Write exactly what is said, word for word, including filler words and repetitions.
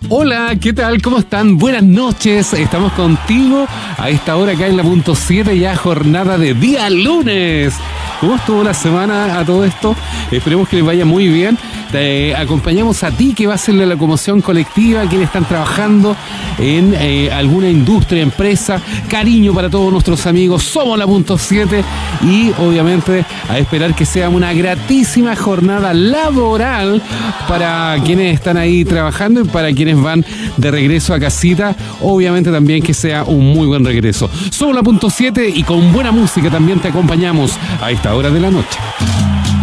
Hola, ¿qué tal? ¿Cómo están? Buenas noches. Estamos contigo a esta hora acá en la punto siete, ya jornada de día lunes. ¿Cómo estuvo la semana a todo esto? Esperemos que les vaya muy bien. Te acompañamos a ti que va a ser la locomoción colectiva, quienes están trabajando en eh, alguna industria, empresa. Cariño para todos nuestros amigos. Somos la punto siete y obviamente a esperar que sea una gratísima jornada laboral para quienes están ahí trabajando y para quienes van de regreso a casita. Obviamente también que sea un muy buen regreso. Somos la punto siete y con buena música también te acompañamos a esta hora de la noche.